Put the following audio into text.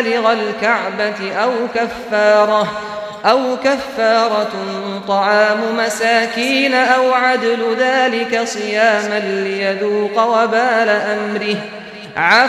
بالغ الكعبة أو كفارة طعام مساكين أو عدل ذلك صياما ليذوق وبال أمره عفى